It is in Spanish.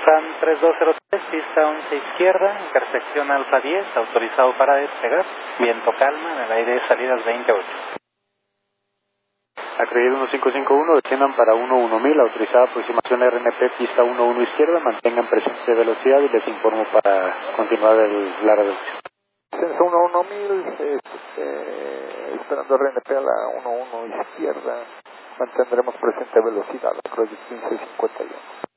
SAM 3203, pista 11 izquierda, intersección Alfa 10, autorizado para despegar, viento calma, en el aire salidas 28. Acredito 1551, desciendan para 11000, autorizada aproximación RNP, pista 11 izquierda, mantengan presión de velocidad y les informo para continuar la reducción. Descenso 11000, esperando RNP a la 11 izquierda, mantendremos presente velocidad, acredito 1551.